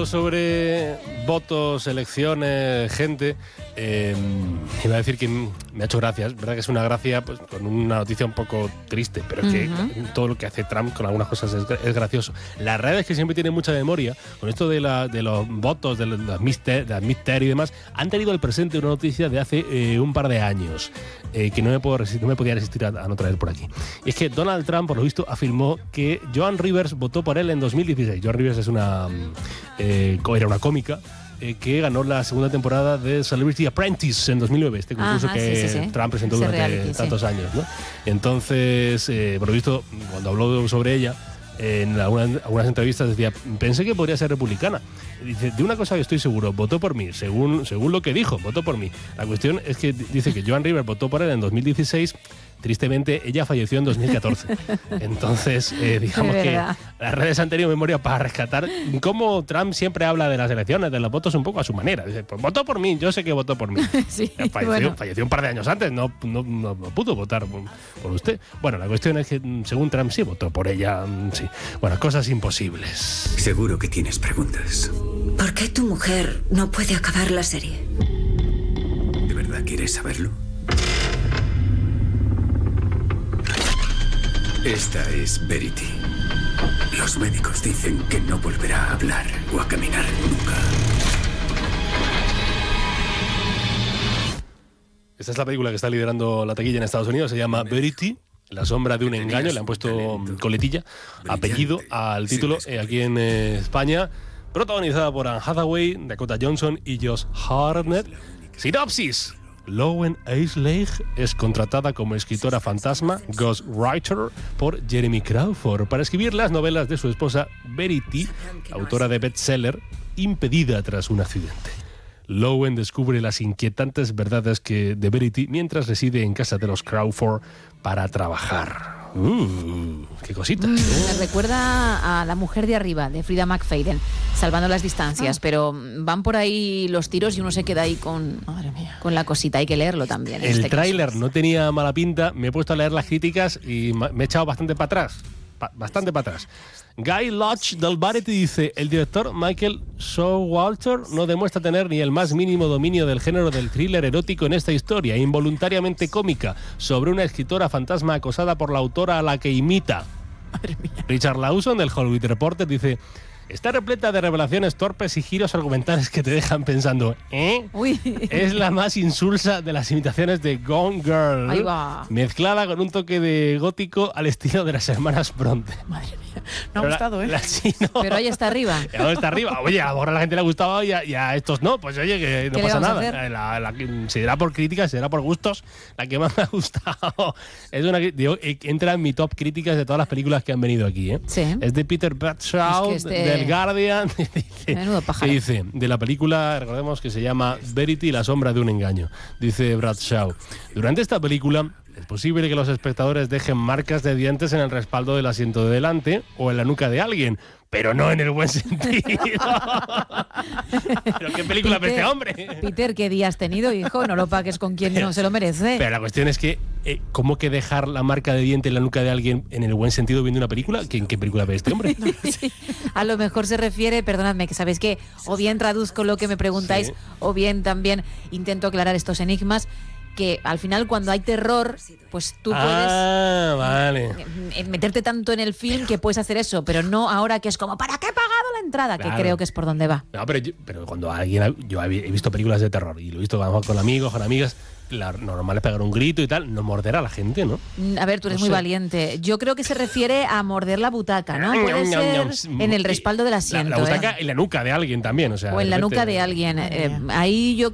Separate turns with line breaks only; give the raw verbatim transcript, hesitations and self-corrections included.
hablando sobre votos, elecciones, gente, eh, iba a decir que me ha hecho gracia. Es verdad que es una gracia pues, con una noticia un poco triste, pero es que uh-huh. todo lo que hace Trump con algunas cosas es, es gracioso. Las redes, que siempre tienen mucha memoria, con esto de, la, de los votos, de las midterm y demás, han tenido al presente una noticia de hace eh, un par de años eh, que no me, puedo resistir, no me podía resistir a, a no traer por aquí. Y es que Donald Trump, por lo visto, afirmó que Joan Rivers votó por él en dos mil dieciséis. Joan Rivers es una eh, era una cómica eh, que ganó la segunda temporada de Celebrity Apprentice en dos mil nueve, este concurso Ajá, que sí, sí, sí. Trump presentó Ese durante reality, tantos sí. años, ¿no? Entonces, eh, por lo visto, cuando habló sobre ella, en algunas, algunas entrevistas decía, pensé que podría ser republicana. Dice, de una cosa que estoy seguro, votó por mí, según, según lo que dijo, votó por mí. La cuestión es que dice que Joan Rivers votó por él en dos mil dieciséis. Tristemente, ella falleció en dos mil catorce. Entonces, eh, digamos que las redes han tenido memoria para rescatar cómo Trump siempre habla de las elecciones, de los votos un poco a su manera. Dice, pues votó por mí, yo sé que votó por mí. Sí, falleció, bueno. falleció un par de años antes, no, no, no, no pudo votar por, por usted. Bueno, la cuestión es que, según Trump, sí votó por ella, sí. Bueno, cosas imposibles.
Seguro que tienes preguntas.
¿Por qué tu mujer no puede acabar la serie?
¿De verdad quieres saberlo? Esta es Verity. Los médicos dicen que no volverá a hablar o a caminar nunca.
Esta es la película que está liderando la taquilla en Estados Unidos. Se llama Verity, la sombra de un engaño. Le han puesto coletilla, apellido al título. Eh, aquí en eh, España, protagonizada por Anne Hathaway, Dakota Johnson y Josh Hartnett. Sinopsis. Lowen Eisley es contratada como escritora fantasma, ghostwriter, por Jeremy Crawford para escribir las novelas de su esposa Verity, autora de bestseller, impedida tras un accidente. Lowen descubre las inquietantes verdades que de Verity mientras reside en casa de los Crawford para trabajar. Uh, ¡Qué cositas!
Mm, ¿eh? Me recuerda a La mujer de arriba, de Frida McFadden, salvando las distancias, ah. pero van por ahí los tiros y uno se queda ahí con, Madre mía. con la cosita. Hay que leerlo también.
El este tráiler no tenía mala pinta, me he puesto a leer las críticas y me he echado bastante para atrás. Pa- bastante para atrás. Guy Lodge del Variety dice, el director Michael Showalter no demuestra tener ni el más mínimo dominio del género del thriller erótico en esta historia, involuntariamente cómica, sobre una escritora fantasma acosada por la autora a la que imita.
Madre mía.
Richard Lawson del Hollywood Reporter dice, está repleta de revelaciones torpes y giros argumentales que te dejan pensando, ¿eh?
Uy.
Es la más insulsa de las imitaciones de Gone Girl,
Ahí va.
mezclada con un toque de gótico al estilo de las hermanas Bronte.
Madre mía.
No ha
Pero
gustado,
la,
¿eh?
La, sí, no.
Pero ahí está arriba.
Ahora está arriba. Oye, ahora a la gente le ha gustado y a, y a estos no. Pues oye, que no pasa nada. La, la, si será por críticas, será por gustos. La que más me ha gustado es una digo, entra en mi top críticas de todas las películas que han venido aquí. ¿eh?
Sí.
Es de Peter Bradshaw, es que este... del Guardian. Dice,
Menudo pájaro.
Que dice, de la película, recordemos que se llama Verity, la sombra de un engaño. Dice Bradshaw, durante esta película es posible que los espectadores dejen marcas de dientes en el respaldo del asiento de delante o en la nuca de alguien, pero no en el buen sentido. ¿Pero qué película ve este hombre?
Peter, ¿qué día has tenido, hijo? No lo pagues con quien no se lo merece.
Pero la cuestión es que, eh, ¿cómo que dejar la marca de diente en la nuca de alguien en el buen sentido viendo una película? ¿En qué película ve este hombre? No,
sí. A lo mejor se refiere, perdonadme, que sabéis que o bien traduzco lo que me preguntáis, sí. o bien también intento aclarar estos enigmas, que al final cuando hay terror, pues tú
ah,
puedes
vale.
meterte tanto en el film que puedes hacer eso, pero no ahora que es como, ¿para qué he pagado la entrada?
Claro.
Que creo que es por donde va.
No, pero, yo, pero cuando alguien, yo he visto películas de terror y lo he visto con amigos, con amigas, la normal es pegar un grito y tal, no morder a la gente, ¿no?
A ver, tú eres no muy sé. valiente. Yo creo que se refiere a morder la butaca, ¿no? Puede ser en el respaldo del asiento.
La, la butaca
¿eh?
en la nuca de alguien también, o sea.
O en la nuca de alguien. Eh, ahí yo